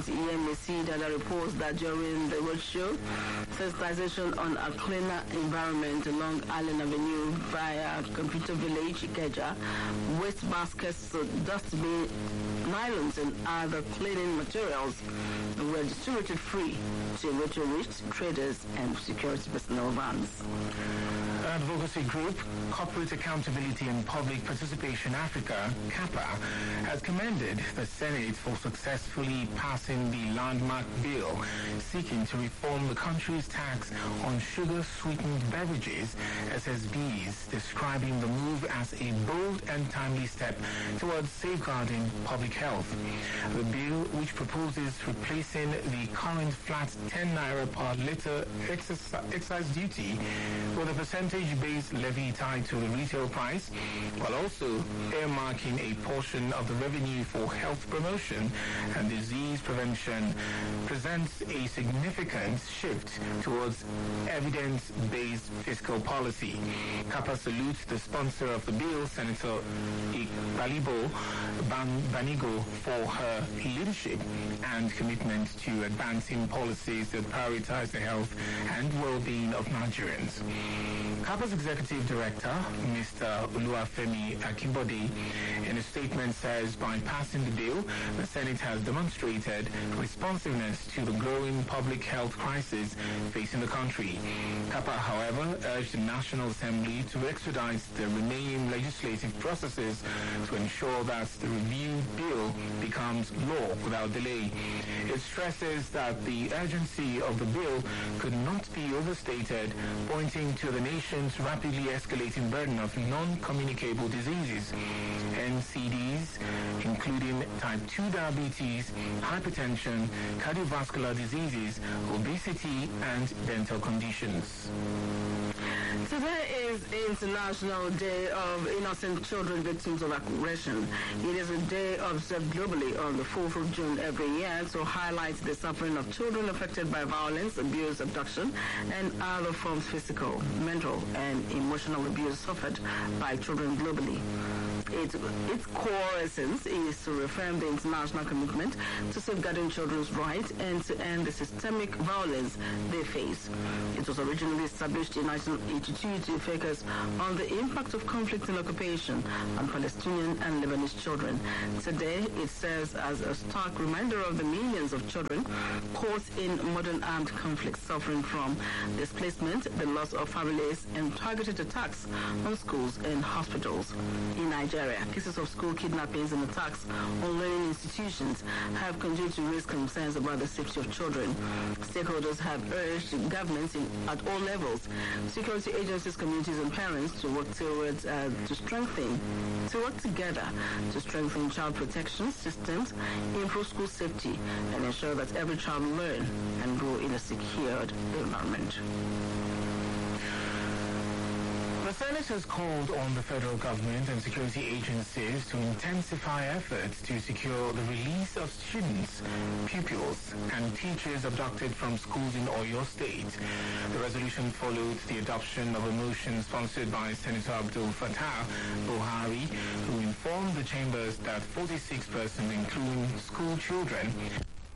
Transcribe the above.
Government, EMAC, Dada reports that during the roadshow, sensitization on a cleaner environment along Allen Avenue via Computer Village, Ikeja, waste baskets, dustbin, nylons, and other cleaning materials were distributed free to motorists, traders, and security personnel vans. Advocacy group Corporate Accountability and Public Participation Africa, CAPA, has commended the Senate for successfully passing the landmark bill seeking to reform the country's tax on sugar-sweetened beverages, SSBs, describing the move as a bold and timely step towards safeguarding public health. The bill, which proposes replacing the current flat 10 naira per litre excise duty with a percentage-based levy tied to the retail price, while also earmarking a portion of the revenue for health promotion and disease prevention, presents a significant shift towards evidence-based fiscal policy. CAPA salutes the sponsor of the bill, Senator Balibo Banigo, for her leadership and commitment to advancing policies that prioritize the health and well-being of Nigerians. CAPA's Executive Director, Mr. Oluwafemi Akinbode, in a statement says by passing the bill, the Senate has demonstrated responsiveness to the growing public health crisis facing the country. CAPA, however, urged the National Assembly to expedite the remaining legislative processes to ensure that the reviewed bill becomes law without delay. It stresses that the urgency of the bill could not be overstated, pointing to the nation's rapidly escalating burden of non-communicable diseases, NCDs, including type 2 diabetes, hypertension, cardiovascular diseases, obesity, and dental conditions. Today is International Day of Innocent Children Victims of Aggression. It is a day observed globally on the 4th of June every year to highlight the suffering of children affected by violence, abuse, abduction, and other forms of physical, mental, and emotional abuse suffered by children globally. Its core essence is to reaffirm the international commitment to safeguarding children's rights and to end the systemic violence they face. It was originally established in 1982 to focus on the impact of conflict and occupation on Palestinian and Lebanese children. Today, it serves as a stark reminder of the millions of children caught in modern armed conflicts suffering from displacement, the loss of families, and targeted attacks on schools and hospitals. In Nigeria, cases of school kidnappings and attacks on learning institutions have continued to raise concerns about the safety of children. Stakeholders have urged governments at all levels, security agencies, communities, and parents to work together to strengthen child protection systems, improve school safety, and ensure that every child learn and grow in a secured environment. The Senate has called on the federal government and security agencies to intensify efforts to secure the release of students, pupils, and teachers abducted from schools in Oyo State. The resolution followed the adoption of a motion sponsored by Senator Abdul Fattah Buhari, who informed the chambers that 46 persons, including school children,